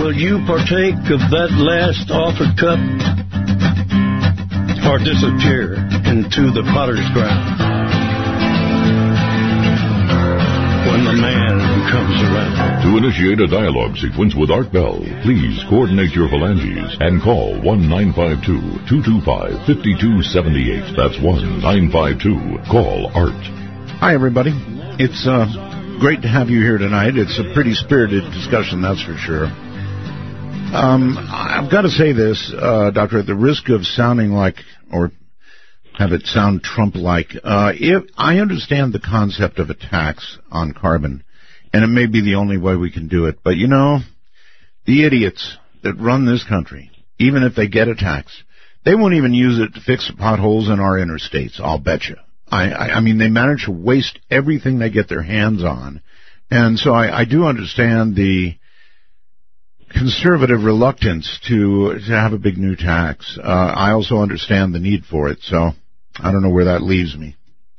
Will you partake of that last offered cup, or disappear into the potter's ground when the man comes around? To initiate a dialogue sequence with Art Bell, please coordinate your phalanges and call 1-952-225-5278. That's 1-952-CALL-ART. Hi, everybody. It's great to have you here tonight. It's a pretty spirited discussion, that's for sure. I've got to say this, Doctor, at the risk of sounding like, or have it sound Trump-like, if I understand the concept of a tax on carbon, and it may be the only way we can do it, but, you know, the idiots that run this country, even if they get a tax, they won't even use it to fix the potholes in our interstates, I'll bet you. I mean, they manage to waste everything they get their hands on. And so I do understand the conservative reluctance to have a big new tax. I also understand the need for it, so I don't know where that leaves me.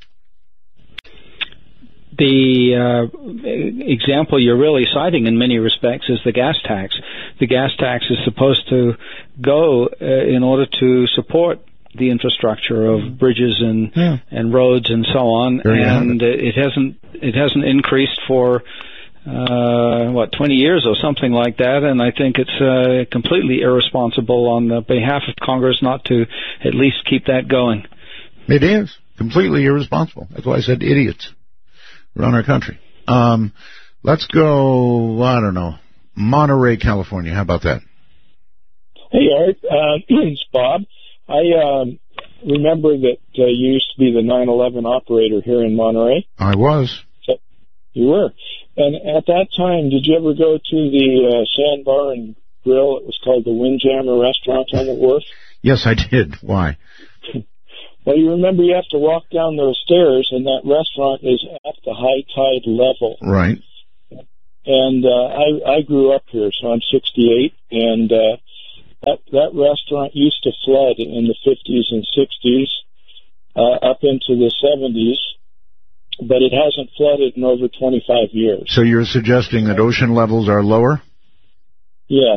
The example you're really citing in many respects is the gas tax. The gas tax is supposed to go in order to support the infrastructure of bridges and roads and so on, and it hasn't increased for 20 years or something like that, and I think it's completely irresponsible on the behalf of Congress not to at least keep that going. It is completely irresponsible. That's why I said idiots run our country. Let's go, I don't know, Monterey, California. How about that? Hey, Art. It's Bob. I remember that you used to be the 9/11 operator here in Monterey. I was. You were. And at that time, did you ever go to the Sandbar and Grill? It was called the Windjammer Restaurant on the Wharf. Yes, I did. Why? Well, you remember you have to walk down those stairs, and that restaurant is at the high tide level. Right. And I grew up here, so I'm 68, and that restaurant used to flood in the 50s and 60s up into the 70s, but it hasn't flooded in over 25 years. So you're suggesting that ocean levels are lower? Yes.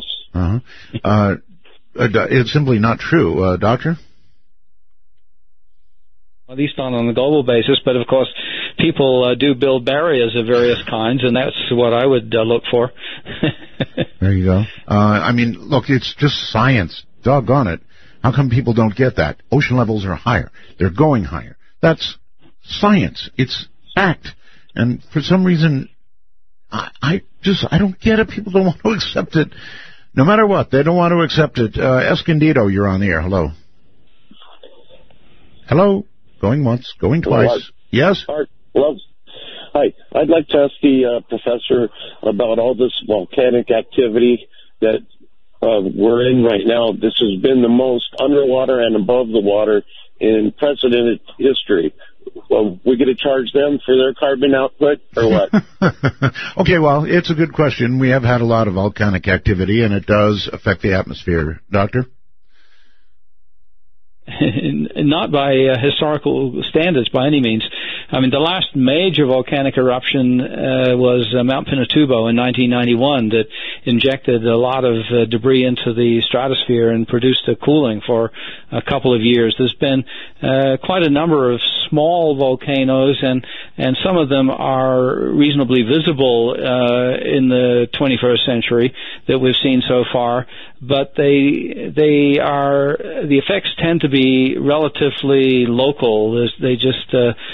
It's simply not true. Doctor? At least not on a global basis, but of course people do build barriers of various kinds, and that's what I would look for. There you go. I mean, look, it's just science. Doggone it. How come people don't get that? Ocean levels are higher. They're going higher. That's science. It's fact. And for some reason, I don't get it. People don't want to accept it. No matter what, they don't want to accept it. Escondido, you're on the air. Hello. Hello. Going once, going twice. Hello, yes? Hello. Hi. I'd like to ask the professor about all this volcanic activity that we're in right now. This has been the most underwater and above the water in precedented history. Well, we going to charge them for their carbon output or what? Okay, well, it's a good question. We have had a lot of volcanic activity, and it does affect the atmosphere. Doctor? Not by historical standards by any means. I mean, the last major volcanic eruption was Mount Pinatubo in 1991 that injected a lot of debris into the stratosphere and produced a cooling for a couple of years. There's been quite a number of small volcanoes, and some of them are reasonably visible in the 21st century that we've seen so far, but the effects tend to be relatively local. They just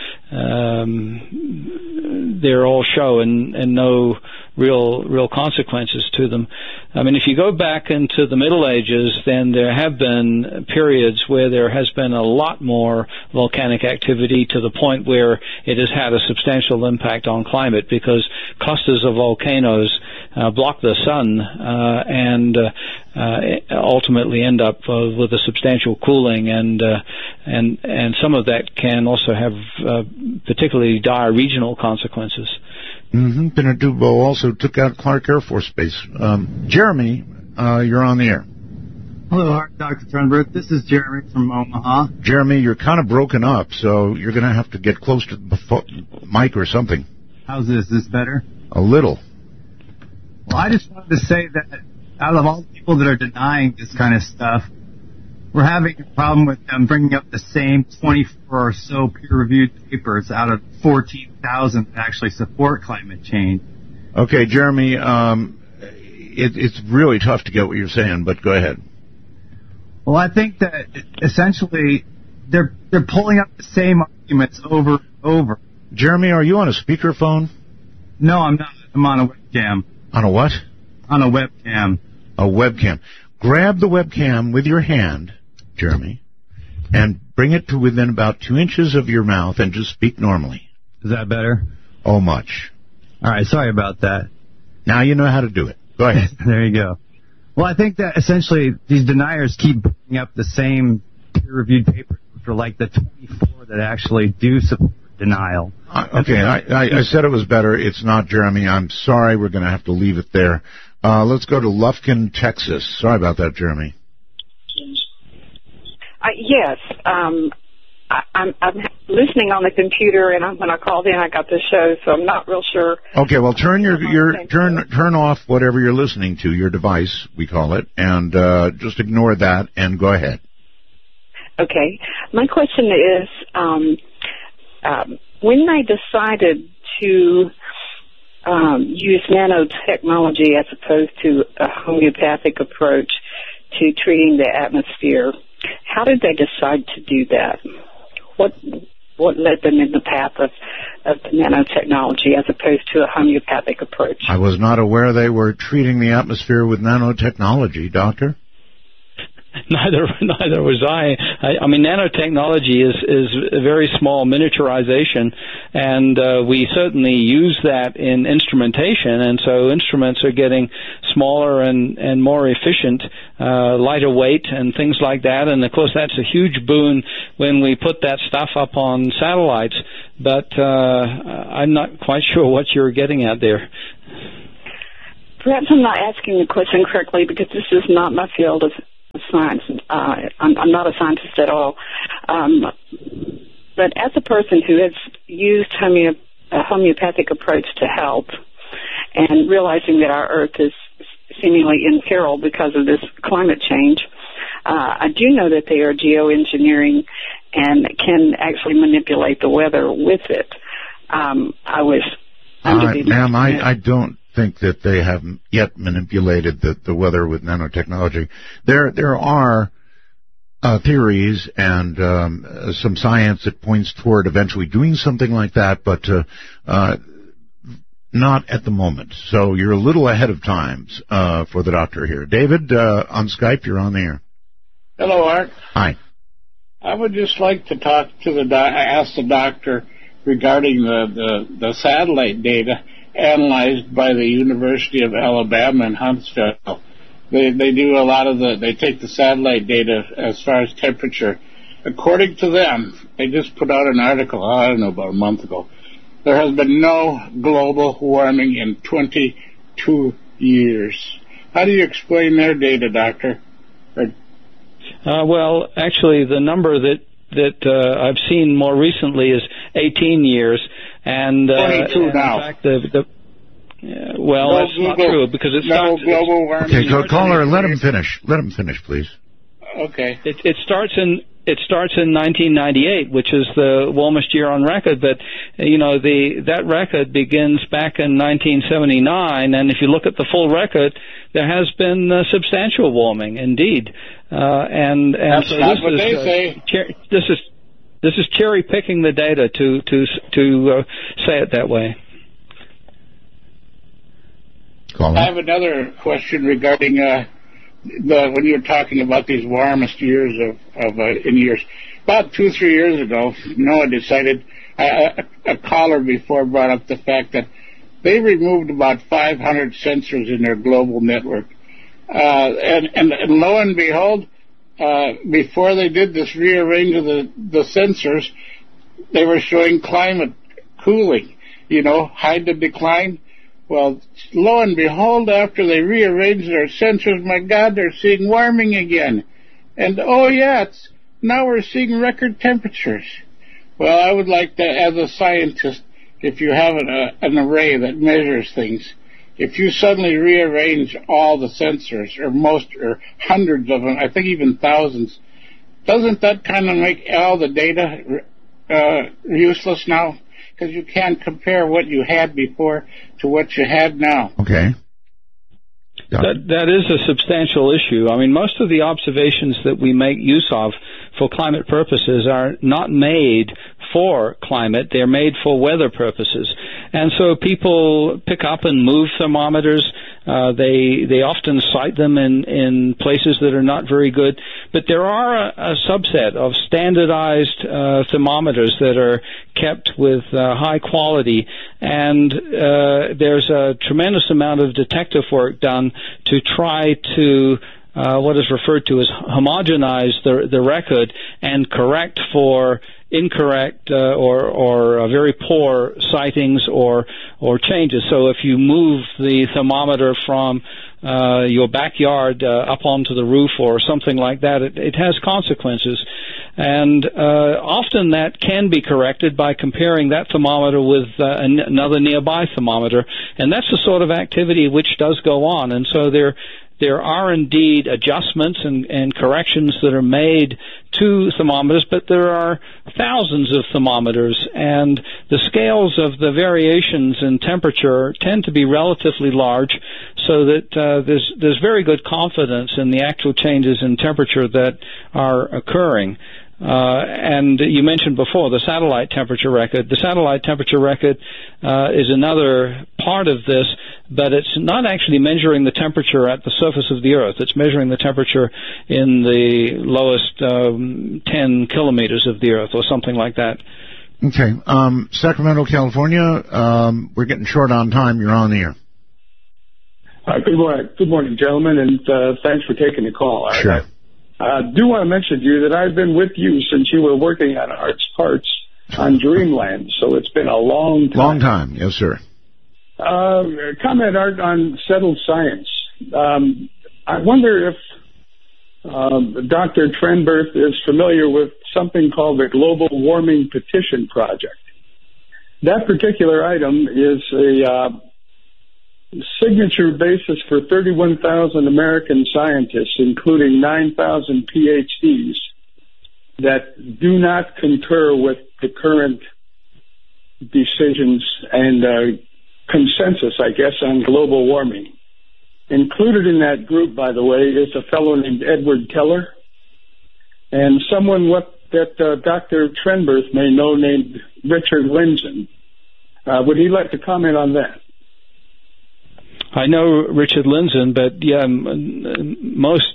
they're all show and no real consequences to them. I mean, if you go back into the Middle Ages, then there have been periods where there has been a lot more volcanic activity to the point where it has had a substantial impact on climate because clusters of volcanoes block the sun and ultimately end up with a substantial cooling, and some of that can also have particularly dire regional consequences. Pinatubo also took out Clark Air Force Base. Jeremy, you're on the air. Hello, Dr. Thunberg. This is Jeremy from Omaha. Jeremy, you're kind of broken up, so you're going to have to get close to the mic or something. How's this? Is this better? A little. Well, I just wanted to say that out of all the people that are denying this kind of stuff, we're having a problem with them bringing up the same 24 or so peer-reviewed papers out of 14,000 that actually support climate change. Okay, Jeremy, it's really tough to get what you're saying, but go ahead. Well, I think that essentially they're pulling up the same arguments over and over. Jeremy, are you on a speakerphone? No, I'm not. I'm on a webcam. On a what? On a webcam. A webcam. Grab the webcam with your hand, Jeremy, and bring it to within about 2 inches of your mouth and just speak normally. Is that better? Oh, much. All right, sorry about that. Now you know how to do it. Go ahead. There you go. Well, I think that essentially these deniers keep bringing up the same peer-reviewed papers, which are like the 24 that actually do support denial. Okay, I said it was better. It's not, Jeremy. I'm sorry. We're going to have to leave it there. Let's go to Lufkin, Texas. Sorry about that, Jeremy. Yes. I'm listening on the computer, and when I called in, I got the show, so I'm not real sure. Okay, well, turn off whatever you're listening to, your device, we call it, and just ignore that and go ahead. Okay. My question is, when they decided to use nanotechnology as opposed to a homeopathic approach to treating the atmosphere, how did they decide to do that? What led them in the path of the nanotechnology as opposed to a homeopathic approach? I was not aware they were treating the atmosphere with nanotechnology, Doctor. Neither was I. I mean, nanotechnology is a very small miniaturization, and we certainly use that in instrumentation, and so instruments are getting smaller and more efficient, lighter weight, and things like that. And of course, that's a huge boon when we put that stuff up on satellites. But I'm not quite sure what you're getting at there. Perhaps I'm not asking the question correctly because this is not my field of science. I'm not a scientist at all. But as a person who has used a homeopathic approach to help and realizing that our Earth is seemingly in peril because of this climate change, I do know that they are geoengineering and can actually manipulate the weather with it. I was ma'am, I don't think that they have yet manipulated the weather with nanotechnology. There are theories and some science that points toward eventually doing something like that, but not at the moment. So you're a little ahead of times for the doctor here. David, on Skype, you're on the air. Hello, Art. Hi. I would just like to talk to ask the doctor regarding the satellite data analyzed by the University of Alabama in Huntsville. They do a lot of they take the satellite data as far as temperature. According to them, they just put out an article, I don't know, about a month ago. There has been no global warming in 22 years. How do you explain their data, Doctor? Well, actually, the number that I've seen more recently is 18 years. And 22 now. In fact, well, that's not true because it's not global warming. Okay, caller, let him finish. Let him finish, please. Okay. It starts in 1998, which is the warmest year on record. But that record begins back in 1979, and if you look at the full record, there has been substantial warming indeed. And that's so not this what is they say. This is cherry picking the data to say it that way. I have another question regarding when you're talking about these warmest years in years. About 2-3 years ago, NOAA decided. A caller before brought up the fact that they removed about 500 sensors in their global network, and lo and behold. Before they did this rearrange of the sensors, they were showing climate cooling, hide the decline. Well, lo and behold, after they rearranged their sensors, my God, they're seeing warming again. And, now we're seeing record temperatures. Well, I would like to, as a scientist, if you have an array that measures things, if you suddenly rearrange all the sensors, or most, or hundreds of them, I think even thousands, doesn't that kind of make all the data useless now? Because you can't compare what you had before to what you had now. Okay. That is a substantial issue. I mean, most of the observations that we make use of for climate purposes are not made for climate. They're made for weather purposes. And so people pick up and move thermometers. They often cite them in places that are not very good. But there are a subset of standardized thermometers that are kept with high quality, and there's a tremendous amount of detective work done to try to what is referred to as homogenize the record and correct for incorrect or very poor sightings or changes. So if you move the thermometer from your backyard up onto the roof or something like that, it has consequences. And often that can be corrected by comparing that thermometer with another nearby thermometer. And that's the sort of activity which does go on. And so there are indeed adjustments and corrections that are made to thermometers, but there are thousands of thermometers, and the scales of the variations in temperature tend to be relatively large, so that there's very good confidence in the actual changes in temperature that are occurring. And you mentioned before the satellite temperature record. The satellite temperature record is another part of this, but it's not actually measuring the temperature at the surface of the Earth. It's measuring the temperature in the lowest 10 kilometers of the Earth or something like that. Okay. Sacramento, California, we're getting short on time. You're on the air. Good morning, gentlemen, and thanks for taking the call. Sure. I do want to mention to you that I've been with you since you were working on Art's Parts on Dreamland, so it's been a long time. Long time, yes, sir. Comment, Art, on settled science. I wonder if Dr. Trenberth is familiar with something called the Global Warming Petition Project. That particular item is a signature basis for 31,000 American scientists, including 9,000 PhDs, that do not concur with the current decisions and consensus, I guess, on global warming. Included in that group, by the way, is a fellow named Edward Keller and someone that Dr. Trenberth may know named Richard Lindzen. Would he like to comment on that? I know Richard Lindzen, but yeah, most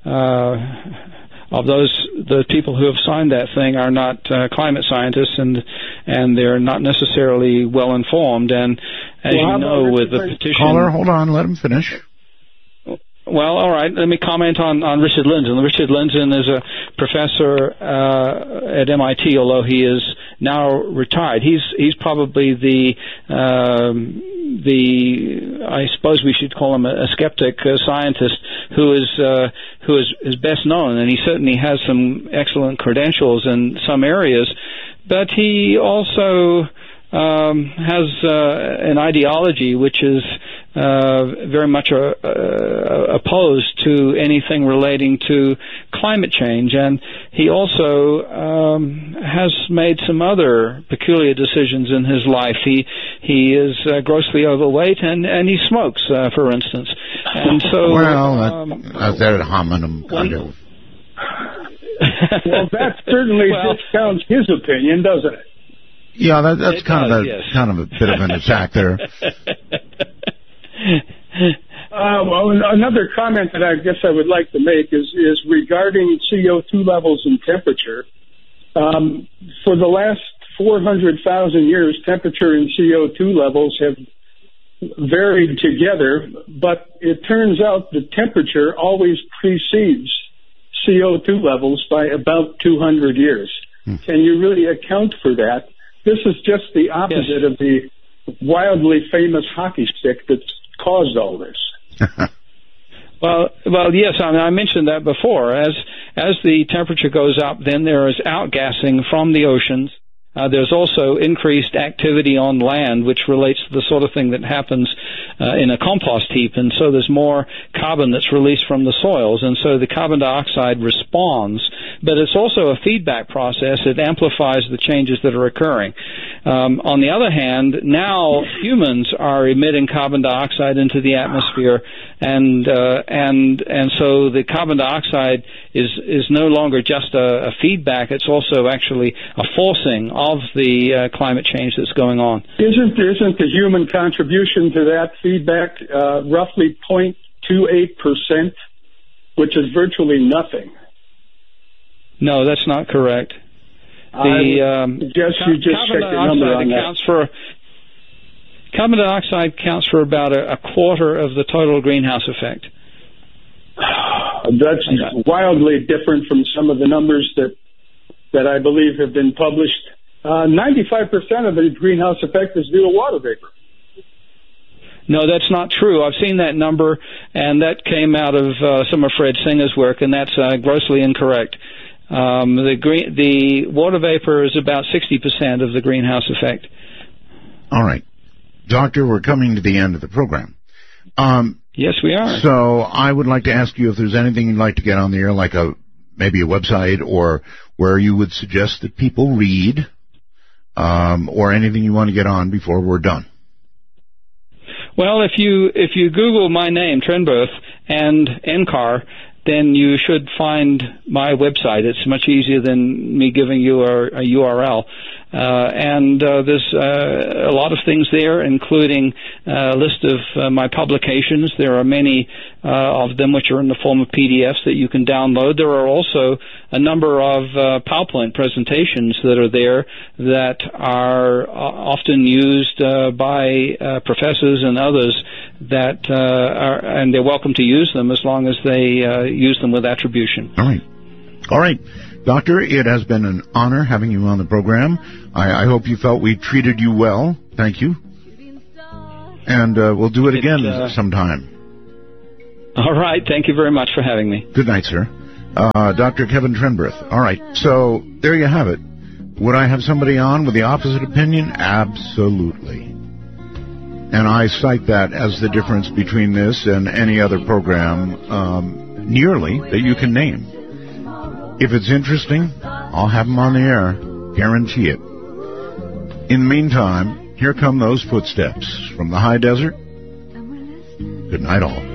of the people who have signed that thing are not climate scientists, and they're not necessarily well informed. And as you know, with the petition, caller, hold on, let him finish. Well, all right. Let me comment on Richard Lindzen. Richard Lindzen is a professor at MIT, although he is now retired. He's probably the I suppose we should call him a skeptic scientist who is best known, and he certainly has some excellent credentials in some areas, but he also has an ideology which is very much opposed to anything relating to climate change, and he also has made some other peculiar decisions in his life. He is grossly overweight, and he smokes, for instance. And so, well, that's ad hominem kind of. Well, that certainly discounts his opinion, doesn't it? Yeah, that's kind of a bit of an attack there. Well, another comment that I guess I would like to make is regarding CO2 levels and temperature. For the last 400,000 years, temperature and CO2 levels have varied together, but it turns out the temperature always precedes CO2 levels by about 200 years. Can you really account for that? This is just the opposite of the wildly famous hockey stick that's caused all this. Well, yes. I mean, I mentioned that before. As the temperature goes up, then there is outgassing from the oceans, There's also increased activity on land, which relates to the sort of thing that happens in a compost heap, and so there's more carbon that's released from the soils, and so the carbon dioxide responds. But it's also a feedback process. It amplifies the changes that are occurring. On the other hand, now humans are emitting carbon dioxide into the atmosphere, and so the carbon dioxide is no longer just a feedback. It's also actually a forcing of the climate change that's going on. Isn't the human contribution to that feedback roughly 0.28%, which is virtually nothing? No, that's not correct. I suggest you just check the number on that. Carbon dioxide counts for about a quarter of the total greenhouse effect. That's wildly different from some of the numbers that I believe have been published. 95% of the greenhouse effect is due to water vapor. No, that's not true. I've seen that number, and that came out of some of Fred Singer's work, and that's grossly incorrect. The water vapor is about 60% of the greenhouse effect. All right. Doctor, we're coming to the end of the program. Yes, we are. So I would like to ask you if there's anything you'd like to get on the air, like maybe a website, or where you would suggest that people read, or anything you want to get on before we're done. Well, if you Google my name, Trenberth, and NCAR, then you should find my website. It's much easier than me giving you a URL. And there's a lot of things there, including a list of my publications. There are many of them which are in the form of PDFs that you can download. There are also a number of PowerPoint presentations that are there that are often used by professors and others that and they're welcome to use them as long as they use them with attribution. All right. Doctor, it has been an honor having you on the program. I hope you felt we treated you well. Thank you. And we'll do it again sometime. All right. Thank you very much for having me. Good night, sir. Dr. Kevin Trenberth. All right. So there you have it. Would I have somebody on with the opposite opinion? Absolutely. And I cite that as the difference between this and any other program nearly that you can name. If it's interesting, I'll have them on the air. Guarantee it. In the meantime, here come those footsteps from the high desert. Good night, all.